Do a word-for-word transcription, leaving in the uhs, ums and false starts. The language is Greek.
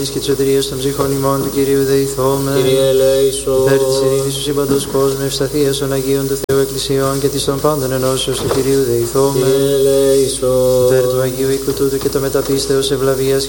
και της σωτηρίας των ψυχών ημών του Κυρίου δεηθώμεν. Κύριε ελέησον. Υπέρ της ειρήνης του σύμπαντος κόσμου, ευσταθίας των Αγίων του Θεού Εκκλησιών και της των πάντων ενώσεως του Κυρίου δεηθώμεν. Κύριε ελέησον. Υπέρ του Αγίου οίκου τούτου και το μεταπίστεως ευλαβίας